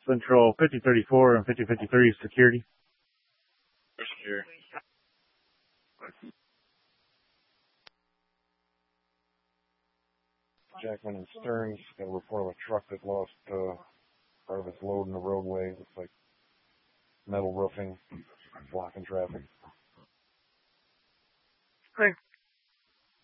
Central 5034 and 5053 security. Secure. Jackman and Stearns got a report of a truck that lost part of its load in the roadway. Looks like metal roofing, blocking traffic. Thanks.